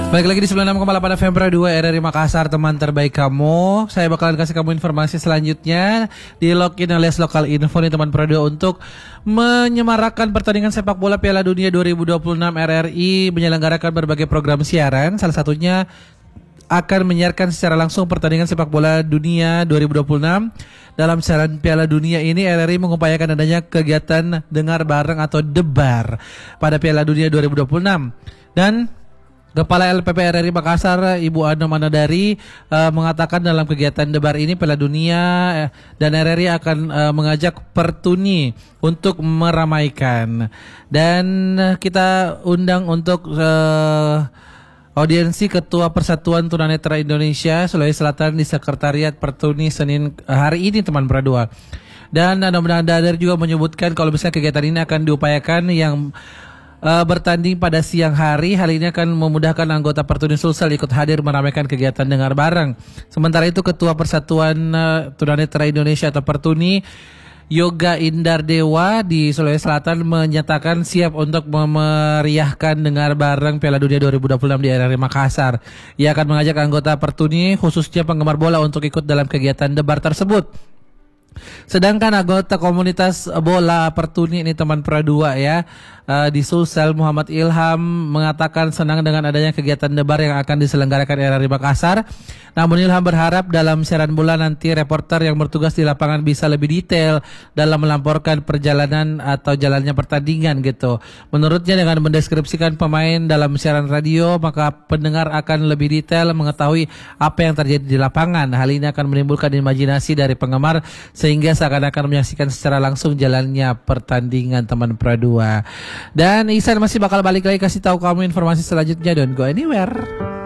Balik lagi di 96,8 FM Pro 2 RRI Makassar, teman terbaik kamu. Saya bakalan kasih kamu informasi selanjutnya di login alias lokal info nih teman Pro 2 untuk menyemarakan pertandingan sepak bola Piala Dunia 2026. RRI menyelenggarakan berbagai program siaran, salah satunya akan menyiarkan secara langsung pertandingan sepak bola dunia 2026. Dalam siaran Piala Dunia ini RRI mengupayakan adanya kegiatan dengar bareng atau debar pada Piala Dunia 2026. Dan Kepala LPP RRI Makassar, Ibu Ano Manadari mengatakan dalam kegiatan debar ini Piala Dunia dan RRI akan mengajak Pertuni untuk meramaikan. Dan kita undang untuk audiensi Ketua Persatuan Tunanetra Indonesia Sulawesi Selatan di Sekretariat Pertuni Senin hari ini teman Pradua. Dan Ano Manadari juga menyebutkan kalau misalnya kegiatan ini akan diupayakan yang bertanding pada siang hari. Hal ini akan memudahkan anggota Pertuni Sulsel ikut hadir meramaikan kegiatan dengar bareng. Sementara itu Ketua Persatuan Tunanetra Indonesia atau Pertuni Yoga Indar Dewa di Sulawesi Selatan menyatakan siap untuk memeriahkan dengar bareng Piala Dunia 2026 di RRI Makassar. Ia akan mengajak anggota Pertuni khususnya penggemar bola untuk ikut dalam kegiatan debar tersebut. Sedangkan anggota komunitas bola Pertuni ini teman Pradua ya di Sulsel, Muhammad Ilham mengatakan senang dengan adanya kegiatan debar yang akan diselenggarakan RRI Makassar. Namun Ilham berharap dalam siaran bola nanti reporter yang bertugas di lapangan bisa lebih detail dalam melaporkan perjalanan atau jalannya pertandingan gitu. Menurutnya dengan mendeskripsikan pemain dalam siaran radio maka pendengar akan lebih detail mengetahui apa yang terjadi di lapangan. Hal ini akan menimbulkan imajinasi dari penggemar sehingga seakan-akan menyaksikan secara langsung jalannya pertandingan teman Pradua. Dan Ihsan masih bakal balik lagi kasih tahu kamu informasi selanjutnya, don't go anywhere.